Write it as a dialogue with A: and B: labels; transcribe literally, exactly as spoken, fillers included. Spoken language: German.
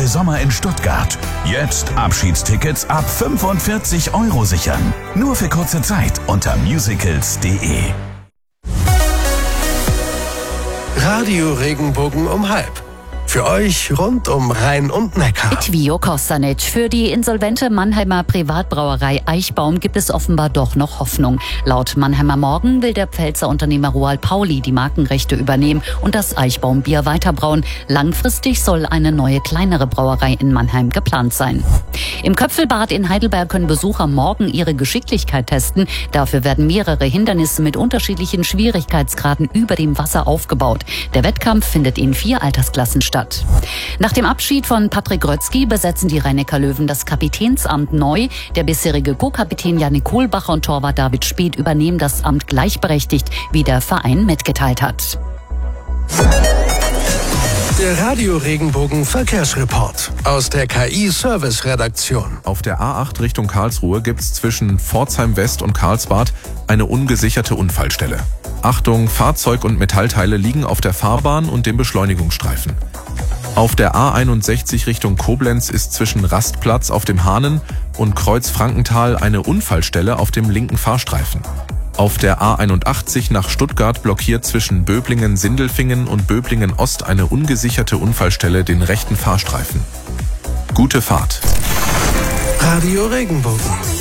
A: große Sommer in Stuttgart. Jetzt Abschiedstickets ab fünfundvierzig Euro sichern. Nur für kurze Zeit unter musicals punkt de.
B: Radio Regenbogen um halb. Für euch rund um Rhein und Neckar.
C: Itvio Kostanic. Für die insolvente Mannheimer Privatbrauerei Eichbaum gibt es offenbar doch noch Hoffnung. Laut Mannheimer Morgen will der Pfälzer Unternehmer Roald Pauli die Markenrechte übernehmen und das Eichbaumbier weiterbrauen. Langfristig soll eine neue, kleinere Brauerei in Mannheim geplant sein. Im Köpfelbad in Heidelberg können Besucher morgen ihre Geschicklichkeit testen. Dafür werden mehrere Hindernisse mit unterschiedlichen Schwierigkeitsgraden über dem Wasser aufgebaut. Der Wettkampf findet in vier Altersklassen statt. Nach dem Abschied von Patrick Rötzky besetzen die Rhein-Neckar-Löwen das Kapitänsamt neu. Der bisherige Co-Kapitän Jannik Kohlbacher und Torwart David Speth übernehmen das Amt gleichberechtigt, wie der Verein mitgeteilt hat.
B: Der Radio Regenbogen Verkehrsreport aus der K I-Service-Redaktion.
D: Auf der A acht Richtung Karlsruhe gibt es zwischen Pforzheim West und Karlsbad eine ungesicherte Unfallstelle. Achtung, Fahrzeug und Metallteile liegen auf der Fahrbahn und dem Beschleunigungsstreifen. Auf der A einundsechzig Richtung Koblenz ist zwischen Rastplatz auf dem Hahnen und Kreuz Frankenthal eine Unfallstelle auf dem linken Fahrstreifen. Auf der A einundachtzig nach Stuttgart blockiert zwischen Böblingen-Sindelfingen und Böblingen-Ost eine ungesicherte Unfallstelle den rechten Fahrstreifen. Gute Fahrt.
B: Radio Regenbogen.